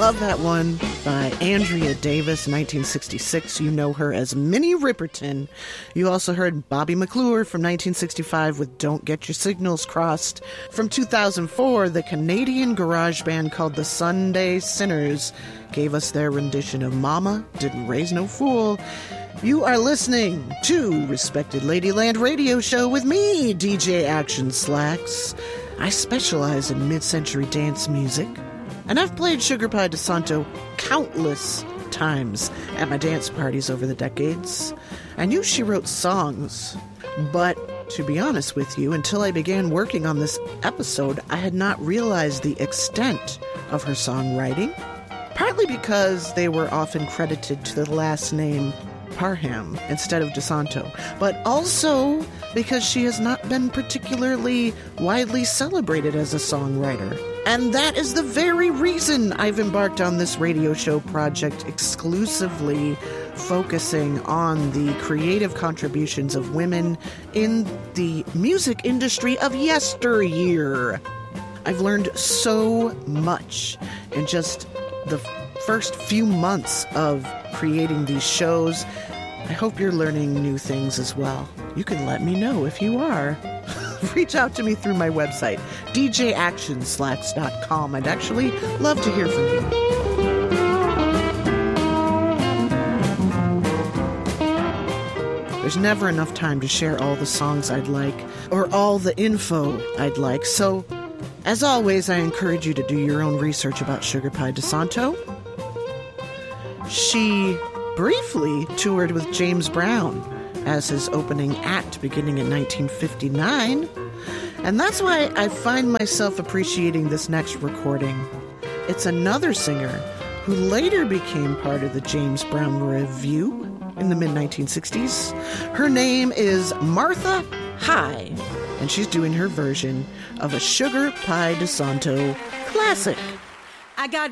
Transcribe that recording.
love that one by Andrea Davis, 1966. You know her as Minnie Riperton. You also heard Bobby McClure from 1965 with Don't Get Your Signals Crossed. From 2004, the Canadian garage band called the Sunday Sinners gave us their rendition of Mama Didn't Raise No Fool. You are listening to Respected Ladyland Radio Show with me, DJ Action Slacks. I specialize in mid-century dance music, and I've played Sugar Pie DeSanto countless times at my dance parties over the decades. I knew she wrote songs, but to be honest with you, until I began working on this episode, I had not realized the extent of her songwriting, partly because they were often credited to the last name Parham instead of DeSanto, but also because she has not been particularly widely celebrated as a songwriter. And that is the very reason I've embarked on this radio show project exclusively focusing on the creative contributions of women in the music industry of yesteryear. I've learned so much in just the first few months of creating these shows. I hope you're learning new things as well. You can let me know if you are. Reach out to me through my website, djactionslacks.com. I'd actually love to hear from you. There's never enough time to share all the songs I'd like or all the info I'd like. So, as always, I encourage you to do your own research about Sugar Pie DeSanto. She briefly toured with James Brown as his opening act beginning in 1959. And that's why I find myself appreciating this next recording. It's another singer who later became part of the James Brown Revue in the mid-1960s. Her name is Martha High, and she's doing her version of a Sugar Pie DeSanto classic. I got